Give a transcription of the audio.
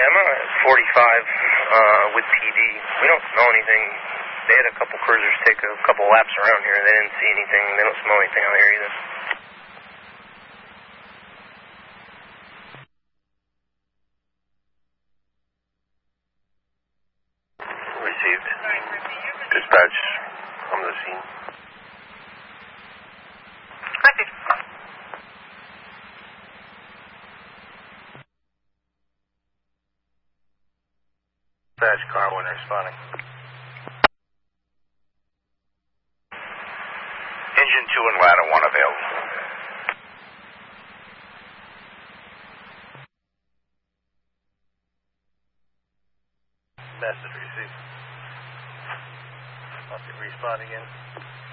I'm at 45 with PD. We don't smell anything. They had a couple cruisers take a couple laps around here. They didn't see anything. They don't smell anything out here either. Received. Dispatch from the scene. Dispatch, car 1 responding. Engine 2 and ladder 1 available. Message received. Okay, responding in.